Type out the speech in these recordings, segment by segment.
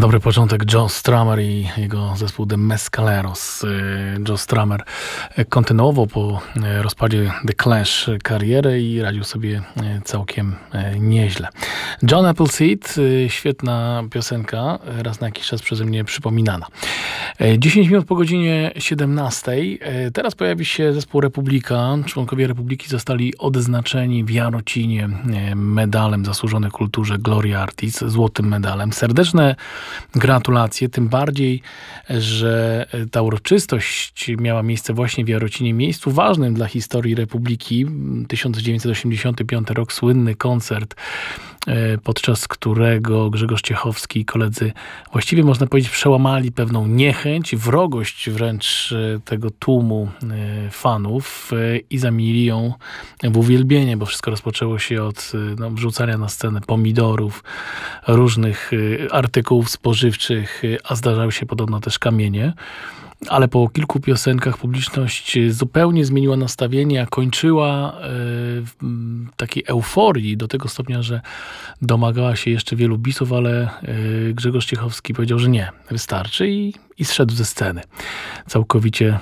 Dobry początek. Joe Strummer i jego zespół The Mescaleros. Joe Strummer kontynuował po rozpadzie The Clash karierę i radził sobie całkiem nieźle. John Appleseed, świetna piosenka, raz na jakiś czas przeze mnie przypominana. 10 minut po godzinie 17. Teraz pojawi się zespół Republika. Członkowie Republiki zostali odznaczeni w Jarocinie medalem zasłużony kulturze Gloria Artis, złotym medalem. Serdeczne gratulacje, tym bardziej, że ta uroczystość miała miejsce właśnie w Jarocinie, miejscu ważnym dla historii Republiki. 1985 rok, słynny koncert, podczas którego Grzegorz Ciechowski i koledzy właściwie można powiedzieć przełamali pewną niechęć, wrogość wręcz tego tłumu fanów i zamienili ją w uwielbienie, bo wszystko rozpoczęło się od wrzucania na scenę pomidorów, różnych artykułów spożywczych, a zdarzały się podobno też kamienie. Ale po kilku piosenkach publiczność zupełnie zmieniła nastawienie, a kończyła w takiej euforii do tego stopnia, że domagała się jeszcze wielu bisów, ale Grzegorz Ciechowski powiedział, że nie, wystarczy i zszedł ze sceny. Całkowicie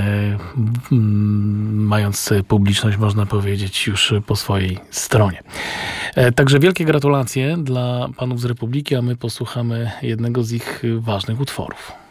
mając publiczność, można powiedzieć, już po swojej stronie. Także wielkie gratulacje dla panów z Republiki, a my posłuchamy jednego z ich ważnych utworów.